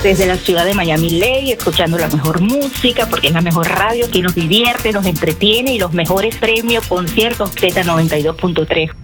desde la ciudad de Miami-Dade, escuchando la mejor música, porque es la mejor radio que nos divierte, nos entretiene y los mejores premios, conciertos, Z92.3.